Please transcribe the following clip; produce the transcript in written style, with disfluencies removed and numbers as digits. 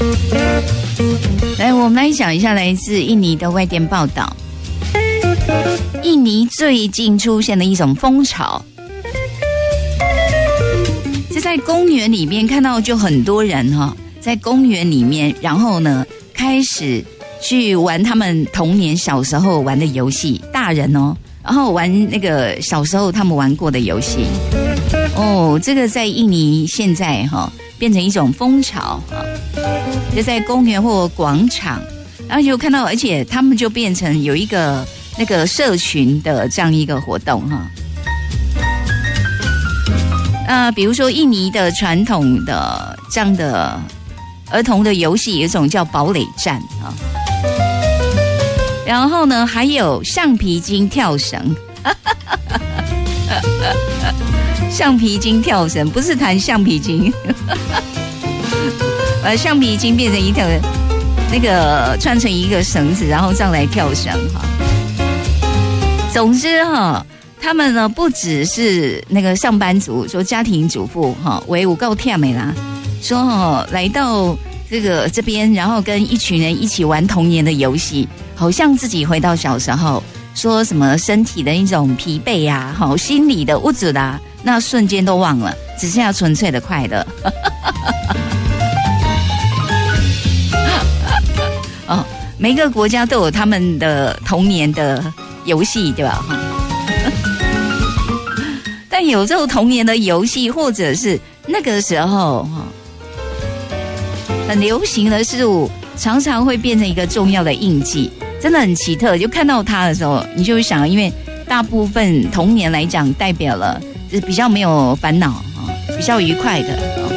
来，我们来讲一下来自印尼的外电报道。印尼最近出现了一种风潮，就在公园里面看到就很多人在公园里面，然后呢开始去玩他们童年小时候玩的游戏，大人然后玩那个小时候他们玩过的游戏。这个在印尼现在变成一种风潮就在公园或广场，然后就看到，而且他们就变成有一个那个社群的这样一个活动比如说印尼的传统的这样的儿童的游戏，有一种叫堡垒战然后呢还有橡皮筋跳绳橡皮筋跳绳不是弹橡皮筋把橡皮筋变成一条那个串成一个绳子，然后这样来跳绳总之他们呢不只是那个上班族，说家庭主妇为我够忝的啦，说来到这边，然后跟一群人一起玩童年的游戏，好像自己回到小时候，说什么身体的一种疲惫啊，心理的物质啊，那瞬间都忘了，只剩下纯粹的快乐每个国家都有他们的童年的游戏，对吧但有这种童年的游戏，或者是那个时候很流行的事物，常常会变成一个重要的印记，真的很奇特。就看到它的时候，你就会想，因为大部分童年来讲，代表了就是比较没有烦恼比较愉快的